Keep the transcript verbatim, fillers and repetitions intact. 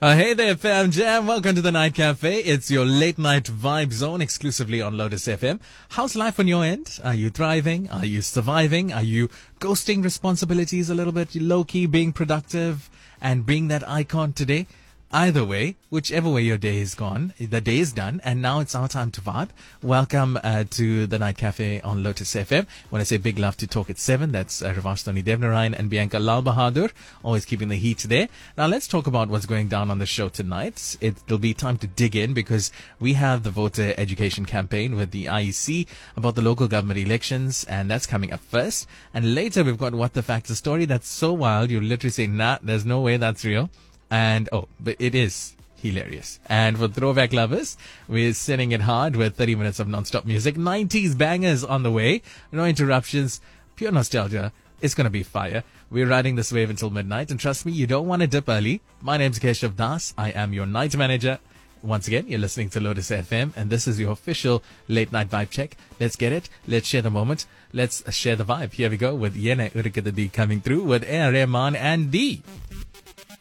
Uh, hey there, fam jam. Welcome to the Night Cafe. It's your late night vibe zone exclusively on Lotus F M. How's life on your end? Are you thriving? Are you surviving? Are you ghosting responsibilities a little bit, low key, being productive and being that icon today? Either way, whichever way your day is gone, the day is done, and now it's our time to vibe. Welcome uh, to the Night Cafe on Lotus F M. When I say big love to Talk at seven, that's uh, Ravasthani Devnarayan and Bianca Lal Bahadur, always keeping the heat there. Now let's talk about what's going down on the show tonight. It'll be time to dig in because we have the voter education campaign with the I E C about the local government elections, and that's coming up first. And later we've got What the Facts, a story that's so wild you literally say, nah, there's no way that's real. And, oh, but it is hilarious. And for throwback lovers, we're sending it hard with thirty minutes of non-stop music. nineties bangers on the way. No interruptions. Pure nostalgia. It's going to be fire. We're riding this wave until midnight. And trust me, you don't want to dip early. My name's Keshav Das. I am your night manager. Once again, you're listening to Lotus F M. And this is your official late night vibe check. Let's get it. Let's share the moment. Let's share the vibe. Here we go with Yene Urikadadi coming through with A R Rahman and D.